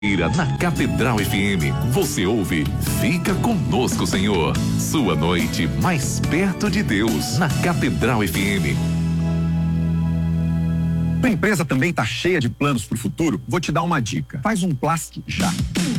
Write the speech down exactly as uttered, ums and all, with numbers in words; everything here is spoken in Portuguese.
Na Catedral F M, você ouve Fica Conosco, Senhor. Sua noite mais perto de Deus, na Catedral F M. Sua empresa também está cheia de planos para o futuro? Vou te dar uma dica. Faz um Plask já.